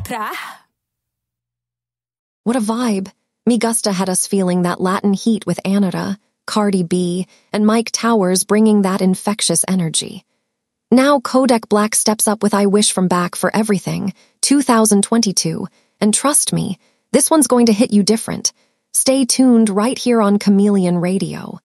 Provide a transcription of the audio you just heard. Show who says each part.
Speaker 1: What a vibe. Migusta had us feeling that Latin heat with Anara, Cardi B, and Mike Towers bringing that infectious energy. Now Kodak Black steps up with I Wish From Back for Everything, 2022, and trust me, this one's going to hit you different. Stay tuned right here on Chameleon Radio.